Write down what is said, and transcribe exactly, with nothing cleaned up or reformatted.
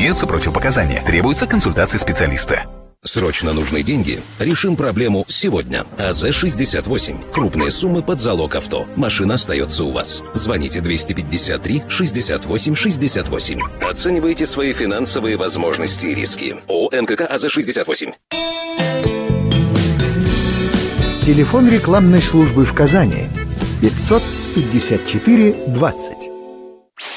Имеются противопоказания. Требуется консультация специалиста. Срочно нужны деньги? Решим проблему сегодня. АЗ шестьдесят восемь. Крупные суммы под залог авто. Машина остается у вас. Звоните двести пятьдесят три шестьдесят восемь шестьдесят восемь. Оценивайте свои финансовые возможности и риски. ООО НКК АЗ шестьдесят восемь. Телефон рекламной службы в Казани пятьсот пятьдесят четыре двадцать.